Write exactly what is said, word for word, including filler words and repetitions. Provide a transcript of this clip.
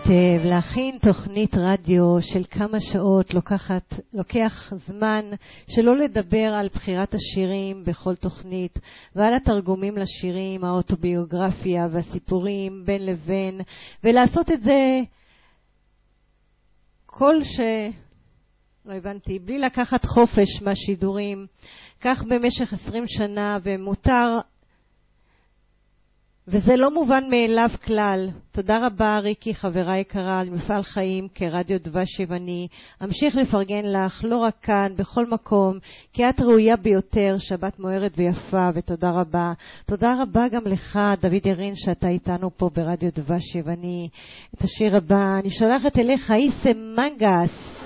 היטב. להכין תוכנית רדיו של כמה שעות לוקחת, לוקח זמן, שלא לדבר על בחירת השירים בכל תוכנית ועל התרגומים לשירים, האוטוביוגרפיה והסיפורים בין לבין, ולעשות את זה כל ש... לא הבנתי, בלי לקחת חופש מהשידורים, כך במשך עשרים שנה, ומותר, וזה לא מובן מאליו כלל. תודה רבה ריקי, חברה יקרה, על מפעל חיים כרדיו דבש יווני. אמשיך לפרגן לך, לא רק כאן, בכל מקום, כי את ראויה ביותר, שבת מוארת ויפה, ותודה רבה. תודה רבה גם לך, דוד ירין, שאתה איתנו פה ברדיו דבש יווני. את השיר הבא, אני שולחת אליך, איסם מנגס.